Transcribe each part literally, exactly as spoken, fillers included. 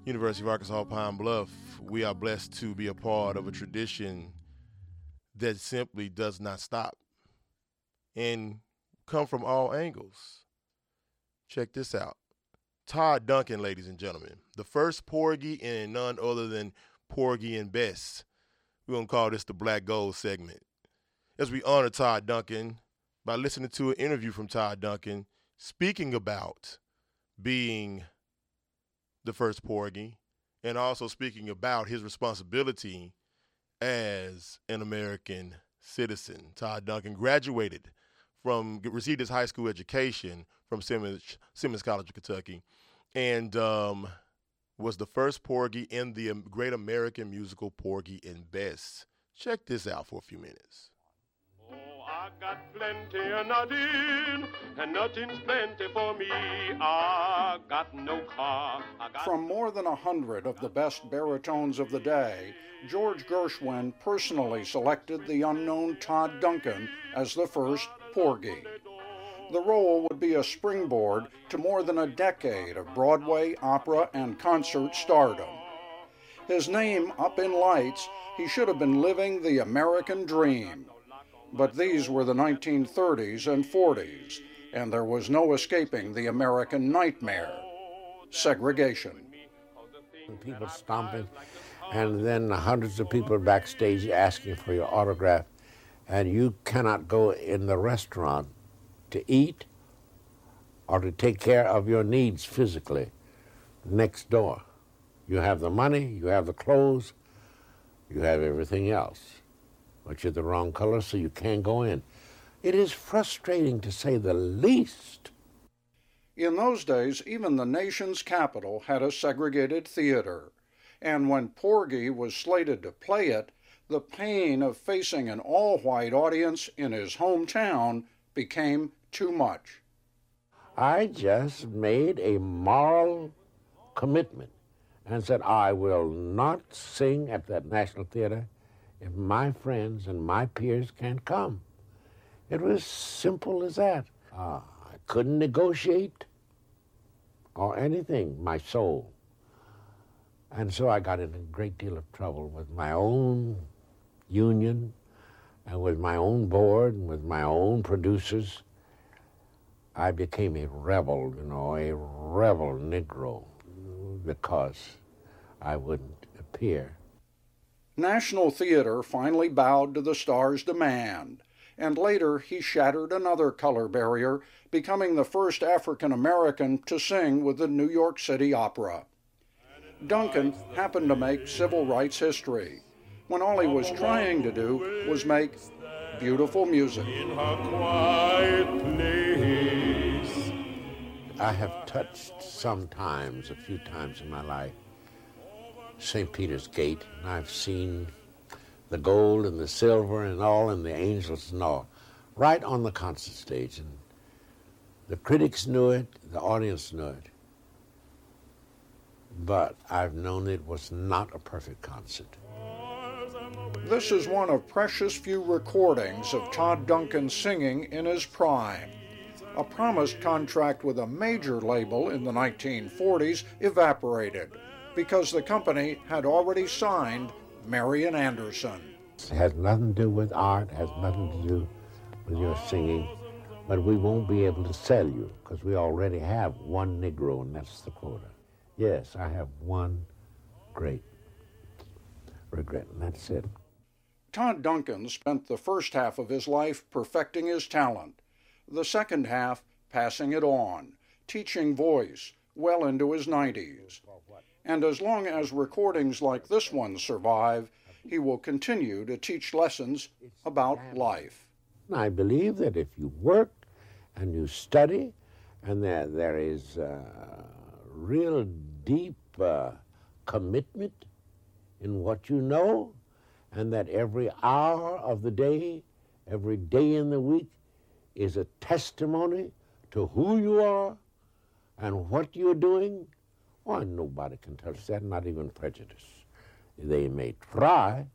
University of Arkansas Pine Bluff, we are blessed to be a part of a tradition that simply does not stop and come from all angles. Check this out. Todd Duncan, ladies and gentlemen, the first Porgy and none other than Porgy and Bess. We're going to call this the Black Gold segment. As we honor Todd Duncan by listening to an interview from Todd Duncan speaking about being the first Porgy and also speaking about his responsibility as an American citizen. Todd Duncan graduated from, received his high school education from Simmons, Simmons College of Kentucky, and um, was the first Porgy in the Great American Musical Porgy and Bess. Check this out for a few minutes. Oh, I got plenty of nothing, and nothing's plenty for me. I got no car. I got From more than a hundred of the best baritones of the day, George Gershwin personally selected the unknown Todd Duncan as the first Porgy. The role would be a springboard to more than a decade of Broadway, opera, and concert stardom. His name up in lights, he should have been living the American dream. But these were the nineteen thirties and forties, and there was no escaping the American nightmare: segregation. People stomping, and then hundreds of people backstage asking for your autograph, and you cannot go in the restaurant to eat or to take care of your needs physically next door. You have the money, you have the clothes, you have everything else, but you're the wrong color, so you can't go in. It is frustrating, to say the least. In those days, even the nation's capital had a segregated theater, and when Porgy was slated to play it, the pain of facing an all-white audience in his hometown became too much. I just made a moral commitment and said, I will not sing at that National Theater if my friends and my peers can't come. It was simple as that. Uh, I couldn't negotiate or anything, my soul. And so I got in a great deal of trouble with my own union and with my own board and with my own producers. I became a rebel, you know, a rebel Negro, because I wouldn't appear. National Theater finally bowed to the star's demand, and later he shattered another color barrier, becoming the first African American to sing with the New York City Opera. Duncan happened to make civil rights history, when all he was trying to do was make beautiful music. in her quiet place. I have touched sometimes, a few times in my life, Saint Peter's Gate, and I've seen the gold and the silver and all, and the angels and all, right on the concert stage. And the critics knew it, the audience knew it. But I've known it was not a perfect concert. This is one of precious few recordings of Todd Duncan singing in his prime. A promised contract with a major label in the nineteen forties evaporated because the company had already signed Marian Anderson. It has nothing to do with art, has nothing to do with your singing, but we won't be able to sell you because we already have one Negro, and that's the quota. Yes, I have one great regret, and that's it. Todd Duncan spent the first half of his life perfecting his talent, the second half passing it on, teaching voice well into his nineties. And as long as recordings like this one survive, he will continue to teach lessons about life. I believe that if you work and you study, and there, there is uh, real deep uh, commitment in what you know, and that every hour of the day, every day in the week, is a testimony to who you are and what you're doing, why, nobody can touch that, not even prejudice. They may try,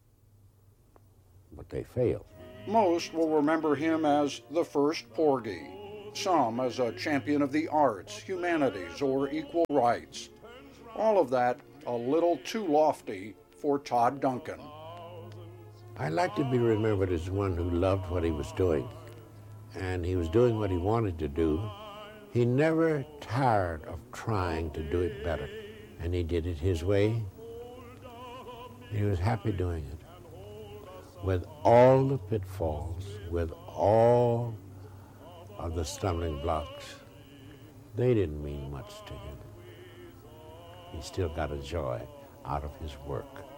but they fail. Most will remember him as the first Porgy, some as a champion of the arts, humanities, or equal rights. All of that a little too lofty for Todd Duncan. I like to be remembered as one who loved what he was doing, and he was doing what he wanted to do. He never tired of trying to do it better, and he did it his way. He was happy doing it, with all the pitfalls, with all of the stumbling blocks. They didn't mean much to him. He still got a joy out of his work.